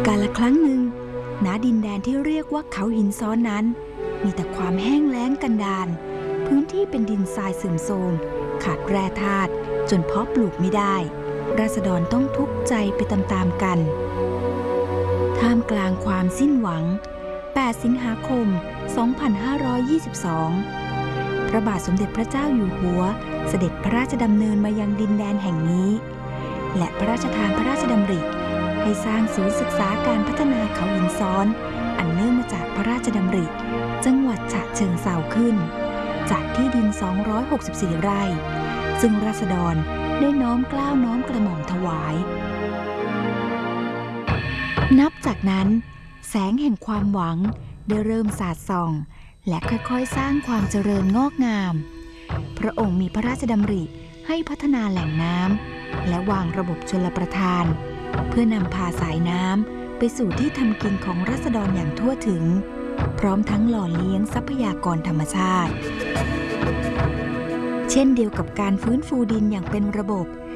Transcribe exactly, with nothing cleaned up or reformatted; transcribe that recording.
กาลครั้งหนึ่งณดินแดนที่เรียกว่าเขาหินซ้อนนั้นมีแต่ความแห้งแล้งกันดารพื้นที่เป็นดินทรายเสื่อมโทรมขาดแร่ธาตุจนเพาะปลูกไม่ได้ราษฎรต้องทุกข์ใจไปตามๆกันท่ามกลางความสิ้นหวังแปดสิงหาคมสองพันห้าร้อยยี่สิบสองพระบาทสมเด็จพระเจ้าอยู่หัวเสด็จพระราชดำเนินมายังดินแดนแห่งนี้และพระราชทานพระราชดำริให้สร้างศูนย์ศึกษาการพัฒนาเขาหินซ้อนอันเนื่องมาจากพระราชดำริจังหวัดฉะเชิงเทราขึ้นจากที่ดินสองร้อยหกสิบสี่ไร่ซึ่งราษฎรได้น้อมเกล้าน้อมกระหม่อมถวายนับจากนั้นแสงแห่งความหวังได้เริ่มสาดส่องและค่อยๆสร้างความเจริญงอกงามพระองค์มีพระราชดำริให้พัฒนาแหล่งน้ำและวางระบบชลประทานเพื่อนำพาสายน้ำไปสู่ที่ทำกินของราษฎรอย่างทั่วถึงพร้อมทั้งหล่อเลี้ยงทรัพยากรธรรมชาติเช่นเดียวกับการฟื้นฟูดินอย่างเป็นระบบ